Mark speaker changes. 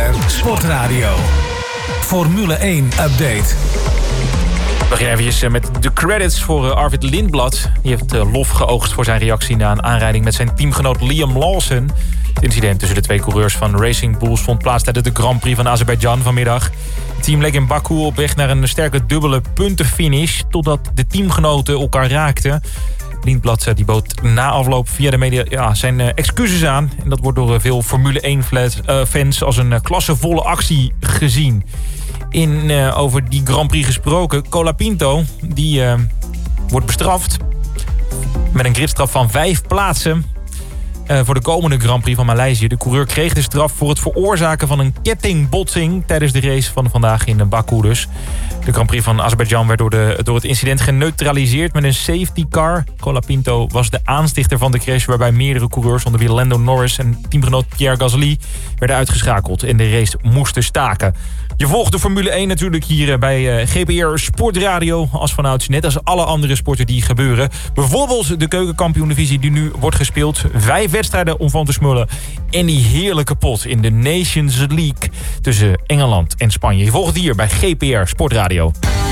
Speaker 1: Sportradio. Formule 1 update.
Speaker 2: We beginnen even met de credits voor Arvid Lindblad. Die heeft lof geoogst voor zijn reactie na een aanrijding met zijn teamgenoot Liam Lawson. Het incident tussen de twee coureurs van Racing Bulls vond plaats tijdens de Grand Prix van Azerbeidzjan vanmiddag. Het team leek in Baku op weg naar een sterke dubbele puntenfinish, totdat de teamgenoten elkaar raakten. Lindblad die bood na afloop via de media zijn excuses aan. En dat wordt door veel Formule 1-fans als een klassevolle actie gezien. Over die Grand Prix gesproken, Colapinto die wordt bestraft met een gridstraf van 5 plaatsen voor de komende Grand Prix van Maleisië. De coureur kreeg de straf voor het veroorzaken van een kettingbotsing tijdens de race van vandaag in Baku dus. De Grand Prix van Azerbeidzjan werd door het incident geneutraliseerd met een safety car. Colapinto was de aanstichter van de crash waarbij meerdere coureurs onder wie Lando Norris en teamgenoot Pierre Gasly werden uitgeschakeld en de race moesten staken. Je volgt de Formule 1 natuurlijk hier bij GPR Sportradio als vanouds, net als alle andere sporten die gebeuren. Bijvoorbeeld de keukenkampioen-divisie die nu wordt gespeeld. 5 wedstrijden om van te smullen. En die heerlijke pot in de Nations League tussen Engeland en Spanje. Je volgt hier bij GPR Sportradio.